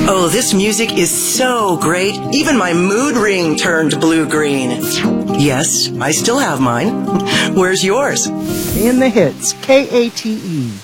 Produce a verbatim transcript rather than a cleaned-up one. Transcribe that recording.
Oh, this music is so great. Even my mood ring turned blue-green. Yes, I still have mine. Where's yours? In the hits, K A T E.